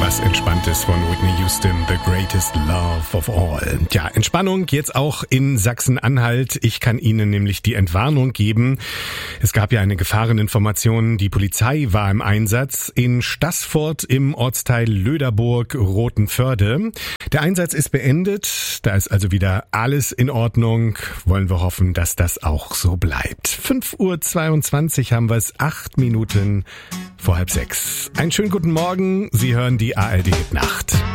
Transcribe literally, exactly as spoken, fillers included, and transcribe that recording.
was Entspanntes von Whitney Houston, The Greatest Love of All. Ja, Entspannung jetzt auch in Sachsen-Anhalt. Ich kann Ihnen nämlich die Entwarnung geben. Es gab ja eine Gefahreninformation. Die Polizei war im Einsatz in Staßfurt im Ortsteil Löderburg-Rothenförde. Der Einsatz ist beendet. Da ist also wieder alles in Ordnung. Wollen wir hoffen, dass das auch so bleibt. fünf Uhr zweiundzwanzig haben wir es, acht Minuten vor halb sechs. Einen schönen guten Morgen. Sie hören die A R D Nacht.